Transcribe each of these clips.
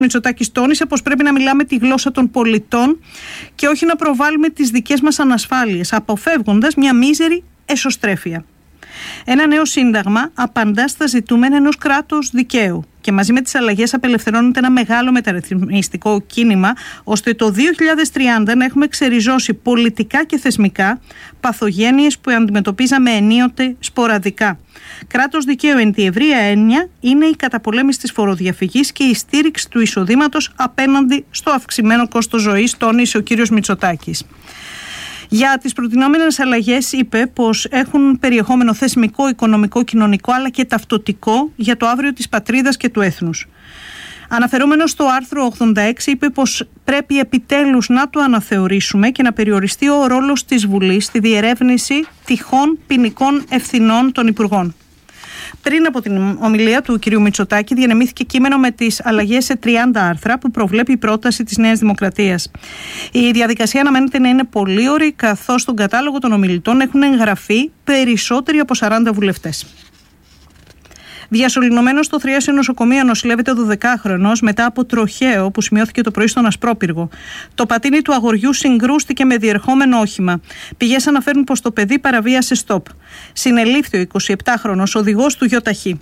Μητσοτάκης τόνισε πως πρέπει να μιλάμε τη γλώσσα των πολιτών και όχι να προβάλλουμε τις δικές μας ανασφάλειες, αποφεύγοντας μια μίζερη εσωστρέφεια. Ένα νέο σύνταγμα απαντά στα ζητούμενα ενός κράτους δικαίου και μαζί με τις αλλαγές απελευθερώνεται ένα μεγάλο μεταρρυθμιστικό κίνημα, ώστε το 2030 να έχουμε ξεριζώσει πολιτικά και θεσμικά παθογένειες που αντιμετωπίζαμε ενίοτε σποραδικά. Κράτος δικαίου εν τη ευρεία έννοια είναι η καταπολέμηση της φοροδιαφυγής και η στήριξη του εισοδήματος απέναντι στο αυξημένο κόστος ζωής, τόνισε ο κύριος Μητσοτάκης. Για τις προτινόμενες αλλαγές είπε πως έχουν περιεχόμενο θεσμικό, οικονομικό, κοινωνικό αλλά και ταυτοτικό για το αύριο της πατρίδας και του έθνους. Αναφερόμενος στο άρθρο 86 είπε πως πρέπει επιτέλους να το αναθεωρήσουμε και να περιοριστεί ο ρόλος της Βουλής στη διερεύνηση τυχόν ποινικών ευθυνών των Υπουργών. Πριν από την ομιλία του κ. Μητσοτάκη διανεμήθηκε κείμενο με τις αλλαγές σε 30 άρθρα που προβλέπει η πρόταση της Νέας Δημοκρατίας. Η διαδικασία αναμένεται να είναι πολύωρη, καθώς στον κατάλογο των ομιλητών έχουν εγγραφεί περισσότεροι από 40 βουλευτές. Διασωληνωμένος στο θριάσιο νοσοκομείο νοσηλεύεται ο 12χρονος μετά από τροχαίο που σημειώθηκε το πρωί στον Ασπρόπυργο. Το πατίνι του αγοριού συγκρούστηκε με διερχόμενο όχημα. Πηγές αναφέρουν πως το παιδί παραβίασε στοπ. Συνελήφθη ο 27χρονος οδηγός του ΙΟΤΑΧΗ.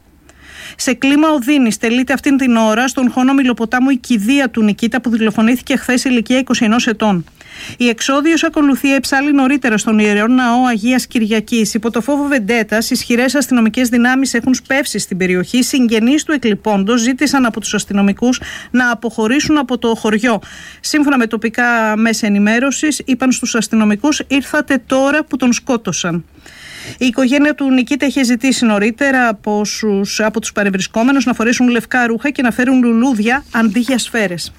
Σε κλίμα οδύνης τελείται αυτήν την ώρα στον χώνο Μιλοποτάμου η κηδεία του Νικήτα που δολοφονήθηκε χθες ηλικία 21 ετών. Η εξόδιος ακολουθεί εψάλη νωρίτερα στον Ιερό Ναό Αγίας Κυριακής. Υπό το φόβο βεντέτας, ισχυρές αστυνομικές δυνάμεις έχουν σπεύσει στην περιοχή. Συγγενείς του εκλειπώντος ζήτησαν από τους αστυνομικούς να αποχωρήσουν από το χωριό. Σύμφωνα με τοπικά μέσα ενημέρωσης, είπαν στους αστυνομικούς: «Ήρθατε τώρα που τον σκότωσαν». Η οικογένεια του Νικήτα είχε ζητήσει νωρίτερα από τους παρευρισκόμενους να φορέσουν λευκά ρούχα και να φέρουν λουλούδια αντί για σφαίρες.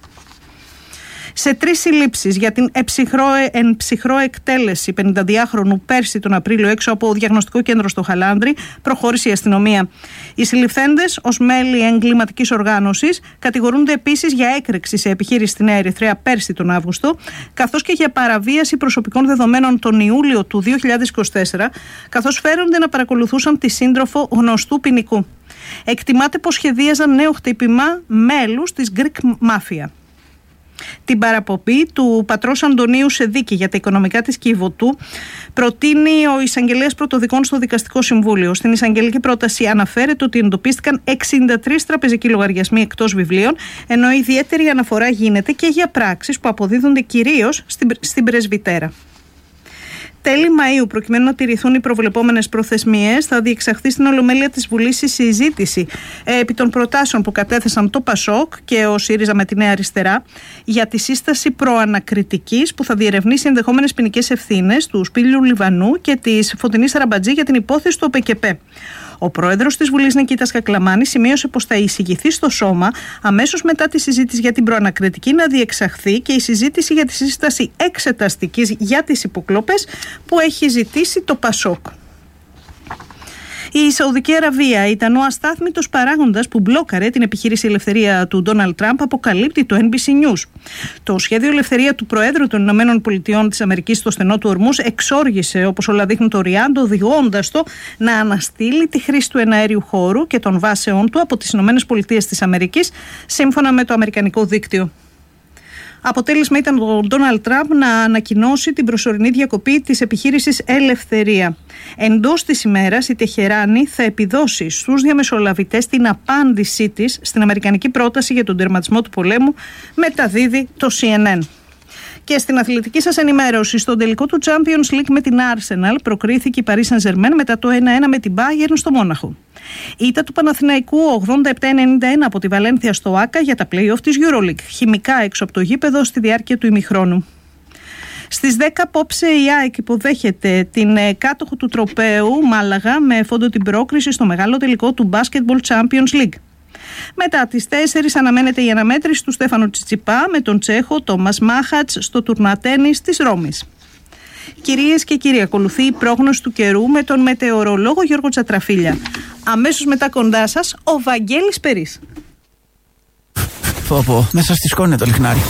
Σε 3 συλλήψεις για την ψυχρό εκτέλεση 52χρονου πέρσι τον Απρίλιο έξω από διαγνωστικό κέντρο στο Χαλάνδρη προχώρησε η αστυνομία. Οι συλληφθέντες ως μέλη εγκληματικής οργάνωσης κατηγορούνται επίσης για έκρηξη σε επιχείρηση στη Νέα Ερυθρέα πέρσι τον Αύγουστο, καθώς και για παραβίαση προσωπικών δεδομένων τον Ιούλιο του 2024, καθώς φέρονται να παρακολουθούσαν τη σύντροφο γνωστού ποινικού. Εκτιμάται πως σχεδίαζαν νέο χτύπημα μέλους της Greek Mafia. Την παραποπή του πατρός Αντωνίου σε δίκη για τα οικονομικά της Κιβωτού προτείνει ο εισαγγελέας πρωτοδικών στο Δικαστικό Συμβούλιο. Στην εισαγγελική πρόταση αναφέρεται ότι εντοπίστηκαν 63 τραπεζικοί λογαριασμοί εκτός βιβλίων, ενώ ιδιαίτερη αναφορά γίνεται και για πράξεις που αποδίδονται κυρίως στην πρεσβυτέρα. Τέλη Μαΐου, προκειμένου να τηρηθούν οι προβλεπόμενες προθεσμίες, θα διεξαχθεί στην Ολομέλεια της Βουλής η συζήτηση επί των προτάσεων που κατέθεσαν το ΠΑΣΟΚ και ο ΣΥΡΙΖΑ με τη Νέα Αριστερά για τη σύσταση προανακριτικής που θα διερευνήσει ενδεχόμενες ποινικές ευθύνες του Σπύλιου Λιβανού και της Φωτεινής Ραμπατζή για την υπόθεση του ΟΠΕΚΕΠΕ. Ο πρόεδρος της Βουλής Νικήτας Κακλαμάνης σημείωσε πως θα εισηγηθεί στο Σώμα αμέσως μετά τη συζήτηση για την προανακριτική να διεξαχθεί και η συζήτηση για τη σύσταση εξεταστικής για τις υποκλοπές που έχει ζητήσει το ΠΑΣΟΚ. Η Σαουδική Αραβία ήταν ο αστάθμητος παράγοντας που μπλόκαρε την επιχείρηση ελευθερία του Ντόναλντ Τραμπ, αποκαλύπτει το NBC News. Το σχέδιο ελευθερία του Προέδρου των ΗΠΑ στο στενό του Ορμούζ εξόργησε, όπως όλα δείχνουν, το Ριάντ, οδηγώντας το να αναστείλει τη χρήση του εναέριου χώρου και των βάσεών του από τις ΗΠΑ, σύμφωνα με το αμερικανικό δίκτυο. Αποτέλεσμα ήταν ο Ντόναλντ Τραμπ να ανακοινώσει την προσωρινή διακοπή της επιχείρησης Ελευθερία. Εντός της ημέρας η Τεχεράνη θα επιδώσει στους διαμεσολαβητές την απάντησή της στην αμερικανική πρόταση για τον τερματισμό του πολέμου, μεταδίδει το CNN. Και στην αθλητική σας ενημέρωση, στον τελικό του Champions League με την Arsenal προκρίθηκε η Paris Saint-Germain μετά το 1-1 με την Bayern στο Μόναχο. Ήττα του Παναθηναϊκού 87-91 από τη Βαλένθια στο Άκα για τα play-off της EuroLeague, χημικά έξω από το γήπεδο στη διάρκεια του ημιχρόνου. Στις 10 απόψε η ΑΕΚ υποδέχεται την κάτοχο του τροπαίου Μάλαγα με φόντο την πρόκριση στο μεγάλο τελικό του Basketball Champions League. Μετά τις 4 αναμένεται η αναμέτρηση του Στέφανο Τσιτσιπά με τον Τσέχο Τόμας Μάχατς στο τουρνουά τένις της Ρώμης. Κυρίες και κύριοι, ακολουθεί η πρόγνωση του καιρού με τον μετεωρολόγο Γιώργο Τσατραφίλια. Αμέσως μετά κοντά σας ο Βαγγέλης Περής. Μέσα στη σκόνη το λιχνάρι.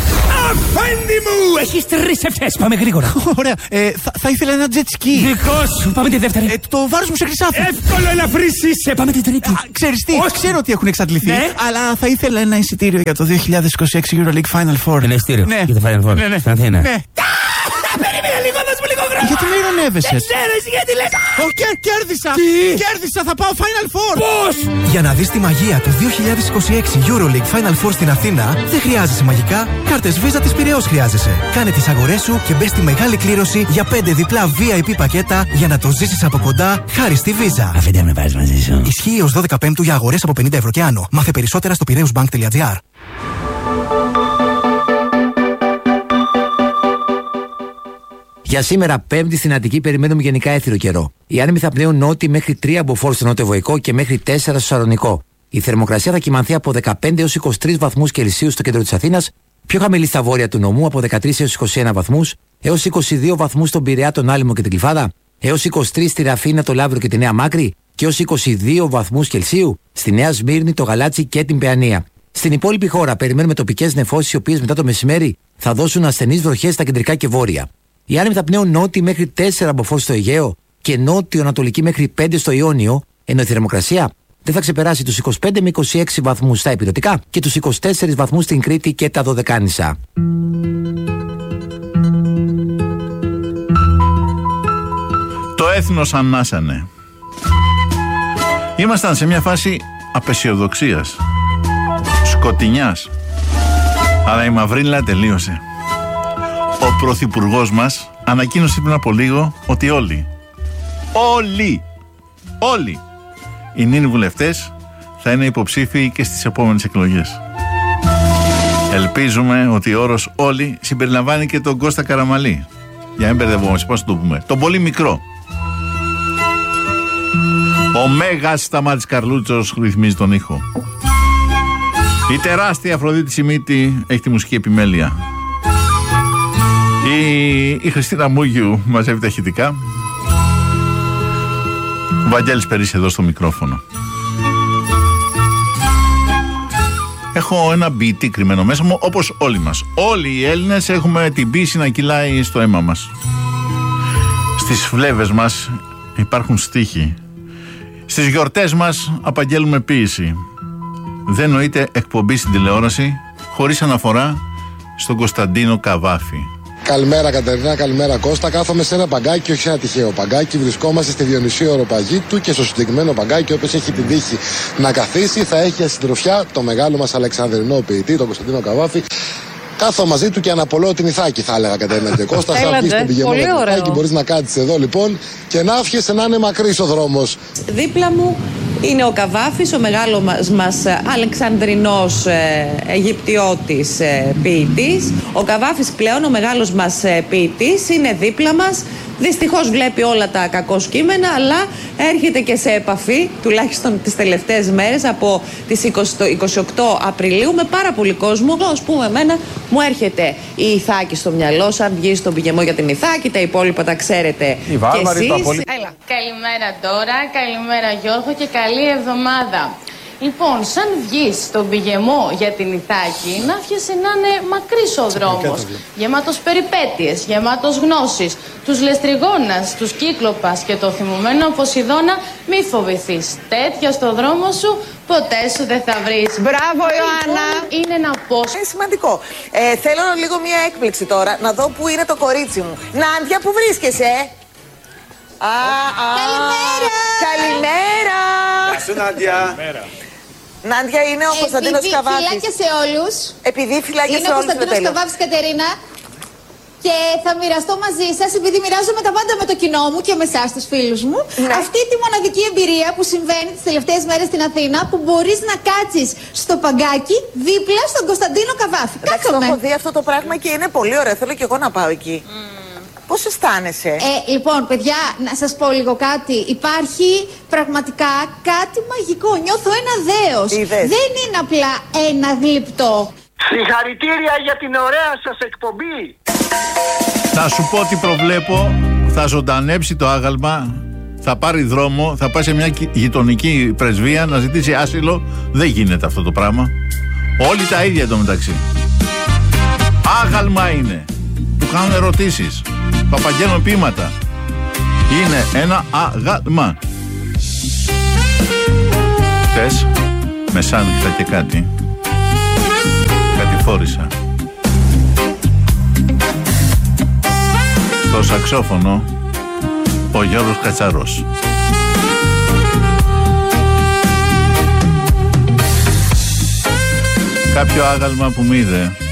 Αφέντη μου! Έχεις 3 ευχές, πάμε γρήγορα. Ωραία, θα ήθελα ένα jet ski. Δικό σου, πάμε τη δεύτερη. Το βάρος μου σε χρυσάφι. Εύκολο, ελαφρύς είσαι, πάμε την τρίτη. Ξέρεις τι, ξέρω ότι έχουν εξαντληθεί, ναι. αλλά θα ήθελα ένα εισιτήριο για το 2026 EuroLeague Final Four. Ένα εισιτήριο για το Final Four, στην Αθήνα. Ναι. Περίμενε λίγο, δώσ' μου λίγο χρόνο. Γιατί με ειρωνεύεσαι? Δεν ξέρω εσύ γιατί λες. Κέρδισα! Τι? Κέρδισα, θα πάω Final Four! Πώς? Για να δεις τη μαγεία του 2026 EuroLeague Final Four στην Αθήνα, δεν χρειάζεσαι μαγικά, κάρτες Visa της Πειραιώς χρειάζεσαι. Κάνε τις αγορές σου και μπες στη μεγάλη κλήρωση για 5 διπλά VIP πακέτα για να το ζήσεις από κοντά χάρη στη Visa. Αφήντε με πας μαζί σου. Ισχύει ως 12 Πέμπτου για αγορές από 50 ευρώ και άνω. Μάθε περισσότερα στο piraeusbank.gr. Για σήμερα, Πέμπτη στην Αττική, περιμένουμε γενικά έθριο καιρό. Οι άνεμοι θα πνέουν νότιοι μέχρι 3 από φόρ στο νότιο-βοϊκό και μέχρι 4 στο Σαλονικό. Η θερμοκρασία θα κυμανθεί από 15 έως 23 βαθμούς Κελσίου στο κέντρο της Αθήνας, πιο χαμηλή στα βόρεια του νομού από 13 έως 21 βαθμούς, έως 22 βαθμούς στον Πειραιά, τον Άλυμο και την Κλιφάδα, έως 23 στη Ραφίνα, το Λαύριο και τη Νέα Μάκρη και έως 22 βαθμούς Κελσίου στη Νέα Σμύρνη, το Γαλάτσι και την Παιανία. Στην υπόλοιπη χώρα περιμένουμε τοπικές νεφώσεις, οι οποίες μετά το μεσημέρι θα δώσουν ασθενείς βροχές στα κεντρικά και βόρεια. Οι άνεμοι θα πνέουν νότιοι μέχρι 4 από φόρ στο Αιγαίο και νότιο-ανατολική μέχρι 5 στο Ιόνιο, ενώ η θερμοκρασία δεν θα ξεπεράσει τους 25 με 26 βαθμούς στα ηπειρωτικά και τους 24 βαθμούς στην Κρήτη και τα Δωδεκάνησα. Το έθνος ανάσανε. Ήμασταν σε μια φάση απεσιοδοξίας, σκοτεινιάς, αλλά η μαυρίλα τελείωσε. Ο πρωθυπουργός μας ανακοίνωσε πριν από λίγο ότι όλοι οι νυν βουλευτές θα είναι υποψήφιοι και στις επόμενες εκλογές. Ελπίζουμε ότι ο όρος όλοι συμπεριλαμβάνει και τον Κώστα Καραμαλή. Για να μην μπερδευόμαστε, πώς το πούμε. Τον πολύ μικρό. Ο Μέγας Σταμάτης Καρλούτσος ρυθμίζει τον ήχο. Η τεράστια Αφροδίτη Σιμίτη έχει τη μουσική επιμέλεια. Η Χριστίνα Μούγιου μαζεύει τα ηχητικά. Ο Βαγγέλης Περής εδώ στο μικρόφωνο. Έχω ένα ποιητή κρυμμένο μέσα μου, όπως όλοι μας. Όλοι οι Έλληνες έχουμε την ποίηση να κυλάει στο αίμα μας. Στις φλέβες μας υπάρχουν στίχοι. Στις γιορτές μας απαγγέλουμε ποίηση. Δεν νοείται εκπομπή στην τηλεόραση χωρίς αναφορά στον Κωνσταντίνο Καβάφη. Καλημέρα Κατερίνα, καλημέρα Κώστα. Κάθομαι σε ένα παγκάκι, όχι σε ένα τυχαίο παγκάκι. Βρισκόμαστε στη Διονυσίου Οροπαγίτου και στο συγκεκριμένο παγκάκι, όποιος έχει την τύχη να καθίσει, θα έχει ασυντροφιά το μεγάλο μας Αλεξανδρινό ποιητή, τον Κωνσταντίνο Καβάφη. Κάθω μαζί του και αναπολώ την Ιθάκη, θα έλεγα Κατερίνα και Κώστα. Θα βγει στον πηγεμό με την Ιθάκη, μπορείς να κάτσεις εδώ λοιπόν και να άφιεσαι να είναι μακρύς ο δρόμος. Δίπλα μου είναι ο Καβάφης, ο μεγάλος μας Αλεξανδρινός Αιγυπτιώτης ποιητής. Ο Καβάφης πλέον, ο μεγάλος μας ποιητής, είναι δίπλα μας. Δυστυχώς βλέπει όλα τα κακό κείμενα, αλλά έρχεται και σε επαφή, τουλάχιστον τις τελευταίες μέρες, από τις 28 Απριλίου, με πάρα πολύ κόσμο. Ας πούμε, εμένα μου έρχεται η Ιθάκη στο μυαλό, σαν βγει στον πηγεμό για την Ιθάκη, τα υπόλοιπα τα ξέρετε κι εσείς. Καλημέρα τώρα, καλημέρα Γιώργο και καλή εβδομάδα. Λοιπόν, σαν βγεις στον πηγεμό για την Ιθάκη, να έφτιασε να είναι μακρύς ο δρόμος, γεμάτος περιπέτειες, γεμάτος γνώσεις, τους Λεστριγόνας, τους Κύκλοπας και το θυμωμένο Ποσειδώνα, μη φοβηθείς. Τέτοια στο δρόμο σου ποτέ σου δεν θα βρεις. Μπράβο Ιωάννα! Είναι ένα πώς. Είναι σημαντικό. Θέλω λίγο μια έκπληξη τώρα, να δω που είναι το κορίτσι μου. Νάντια, που βρίσκεσαι? Καλημέρα! Καλημέρα! Γεια σου Νάντια! Νάντια, είναι ο Κωνσταντίνος Καβάφης. Φυλάκια σε όλους. Επειδή φυλάκια σε όλους. Είναι ο Κωνσταντίνος Καβάφης, Κατερίνα. Και θα μοιραστώ μαζί σας, επειδή μοιράζομαι τα πάντα με το κοινό μου και με εσάς τους φίλους μου, αυτή τη μοναδική εμπειρία που συμβαίνει τις τελευταίες μέρες στην Αθήνα, που μπορείς να κάτσεις στο παγκάκι δίπλα στον Κωνσταντίνο Καβάφη. Εντάξει, το έχω δει αυτό το πράγμα και είναι πολύ ωραίο. Θέλω και εγώ να πάω εκεί. Πώς αισθάνεσαι? Λοιπόν, παιδιά, να σας πω λίγο κάτι. Υπάρχει πραγματικά κάτι μαγικό. Νιώθω ένα δέος. Δεν είναι απλά ένα γλυπτό. Συγχαρητήρια για την ωραία σας εκπομπή. Θα σου πω τι προβλέπω. Θα ζωντανέψει το άγαλμα. Θα πάρει δρόμο. Θα πάει σε μια γειτονική πρεσβεία να ζητήσει άσυλο. Δεν γίνεται αυτό το πράγμα. Όλοι τα ίδια εντωμεταξύ. Άγαλμα είναι. Του κάνουν ερωτήσεις. Του απαγγέλνουν ποίηματα. Είναι ένα άγαλμα. Χτες, μεσάνυχτα και κάτι φόρησα. Στο σαξόφωνο ο Γιώργος Κατσαρός. Κάποιο άγαλμα που μου είδε